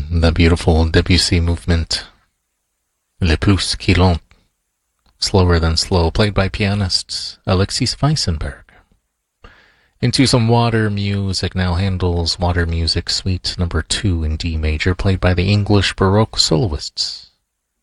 the beautiful Debussy movement, Le Plus qui lent, Slower Than Slow, played by pianist Alexis Weissenberg. Into some water music now. Handel's Water Music Suite No. 2 in D major, played by the English Baroque soloists.